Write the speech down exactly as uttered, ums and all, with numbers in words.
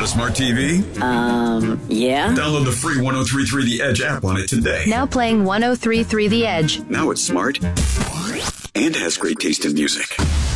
a smart T V? Um, yeah. Download the free one oh three point three The Edge app on it today. Now playing one oh three point three The Edge. Now it's smart and has great taste in music.